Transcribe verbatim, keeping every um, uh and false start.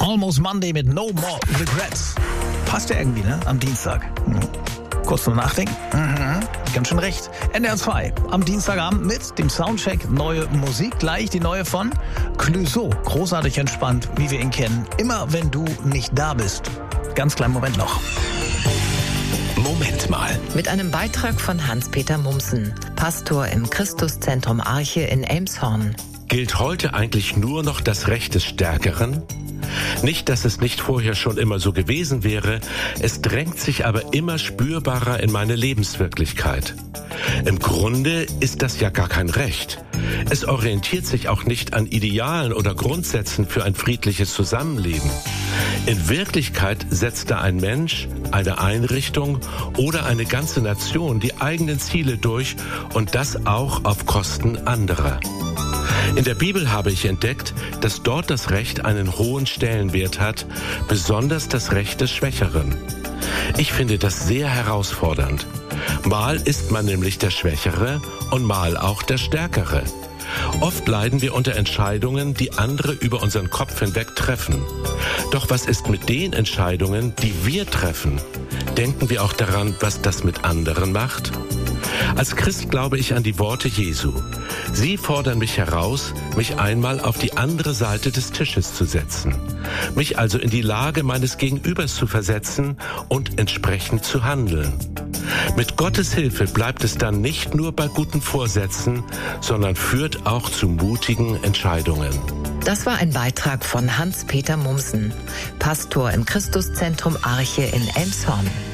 Almost Monday mit No More Regrets. Passt ja irgendwie, ne? Am Dienstag. Hm. Kurz nur nachdenken. Mhm. Ganz schön recht. N D R zwei am Dienstagabend mit dem Soundcheck neue Musik. Gleich die neue von Clouseau. Großartig entspannt, wie wir ihn kennen. Immer wenn du nicht da bist. Ganz kleinen Moment noch. Moment mal. Mit einem Beitrag von Hans-Peter Mumsen, Pastor im Christuszentrum Arche in Elmshorn. Gilt heute eigentlich nur noch das Recht des Stärkeren? Nicht, dass es nicht vorher schon immer so gewesen wäre, es drängt sich aber immer spürbarer in meine Lebenswirklichkeit. Im Grunde ist das ja gar kein Recht. Es orientiert sich auch nicht an Idealen oder Grundsätzen für ein friedliches Zusammenleben. In Wirklichkeit setzt da ein Mensch, eine Einrichtung oder eine ganze Nation die eigenen Ziele durch und das auch auf Kosten anderer. In der Bibel habe ich entdeckt, dass dort das Recht einen hohen Stellenwert hat, besonders das Recht des Schwächeren. Ich finde das sehr herausfordernd. Mal ist man nämlich der Schwächere und mal auch der Stärkere. Oft leiden wir unter Entscheidungen, die andere über unseren Kopf hinweg treffen. Doch was ist mit den Entscheidungen, die wir treffen? Denken wir auch daran, was das mit anderen macht? Als Christ glaube ich an die Worte Jesu. Sie fordern mich heraus, mich einmal auf die andere Seite des Tisches zu setzen. Mich also in die Lage meines Gegenübers zu versetzen und entsprechend zu handeln. Mit Gottes Hilfe bleibt es dann nicht nur bei guten Vorsätzen, sondern führt auch zu mutigen Entscheidungen. Das war ein Beitrag von Hans-Peter Mumsen, Pastor im Christuszentrum Arche in Elmshorn.